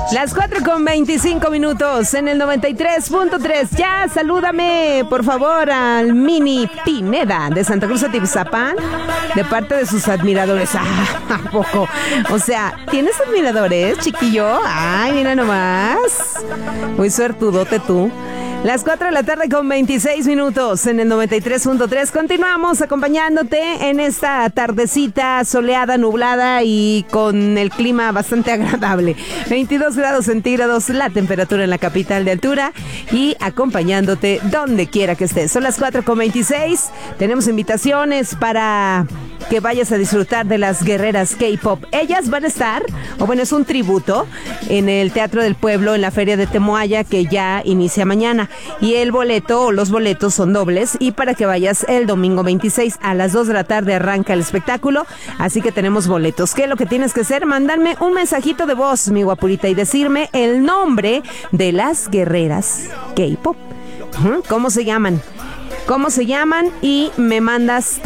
Las 4:25 en el 93.3. Ya, salúdame, por favor, al Mini Pineda de Santa Cruz Atizapán, de parte de sus admiradores. ¿A poco? O sea, ¿tienes admiradores, chiquillo? Ay, mira nomás. Muy suertudote tú. Las 4:26 en el 93.3. Continuamos acompañándote en esta tardecita soleada, nublada y con el clima bastante agradable. 22 grados centígrados la temperatura en la capital de altura y acompañándote donde quiera que estés. Son las 4:26. Tenemos invitaciones para que vayas a disfrutar de las guerreras K-pop. Ellas van a estar, o bueno, es un tributo en el Teatro del Pueblo, en la Feria de Temoaya, que ya inicia mañana. Y el boleto o los boletos son dobles y para que vayas el domingo 26 a las 2 de la tarde arranca el espectáculo, así que tenemos boletos. ¿Qué es lo que tienes que hacer? Mandarme un mensajito de voz, mi guapurita, y decirme el nombre de las guerreras K-pop. ¿Cómo se llaman? ¿Cómo se llaman? Y me mandas